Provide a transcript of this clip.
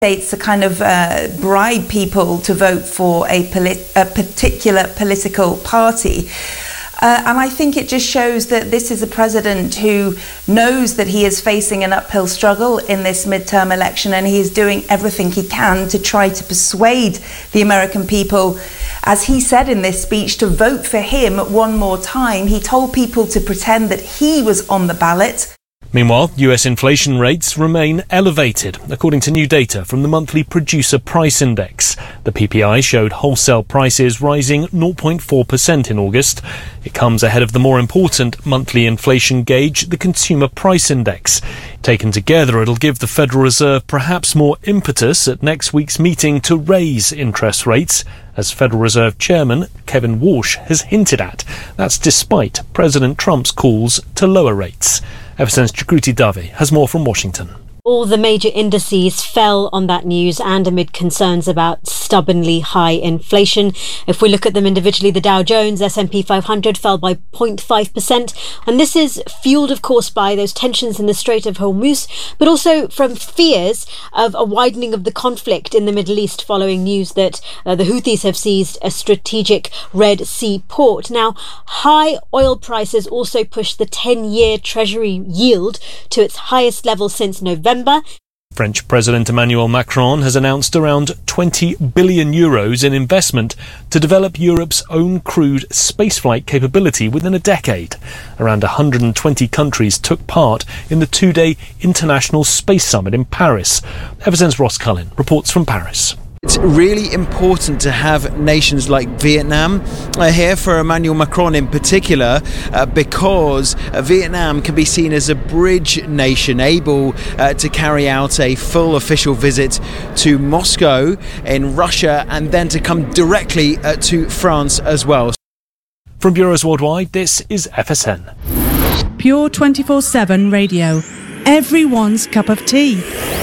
States to kind of bribe people to vote for a particular political party. And I think it just shows that this is a president who knows that he is facing an uphill struggle in this midterm election, and he is doing everything he can to try to persuade the American people, as he said in this speech, to vote for him one more time. He told people to pretend that he was on the ballot. Meanwhile, US inflation rates remain elevated, according to new data from the monthly Producer Price Index. The PPI showed wholesale prices rising 0.4% in August. It comes ahead of the more important monthly inflation gauge, the Consumer Price Index. Taken together, it'll give the Federal Reserve perhaps more impetus at next week's meeting to raise interest rates, as Federal Reserve Chairman Kevin Warsh has hinted at. That's despite President Trump's calls to lower rates. FSN's Jagriti Dave has more from Washington. All the major indices fell on that news and amid concerns about stubbornly high inflation. If we look at them individually, the Dow Jones S&P 500 fell by 0.5%. And this is fueled, of course, by those tensions in the Strait of Hormuz, but also from fears of a widening of the conflict in the Middle East following news that the Houthis have seized a strategic Red Sea port. Now, high oil prices also pushed the 10-year Treasury yield to its highest level since November. French President Emmanuel Macron has announced around 20 billion euros in investment to develop Europe's own crewed spaceflight capability within a decade. Around 120 countries took part in the two-day International Space Summit in Paris. FSN's Ross Cullen reports from Paris. It's really important to have nations like Vietnam here for Emmanuel Macron in particular, because Vietnam can be seen as a bridge nation able to carry out a full official visit to Moscow in Russia and then to come directly to France as well. From Bureaus Worldwide, this is FSN. Pure 24/7 radio. Everyone's cup of tea.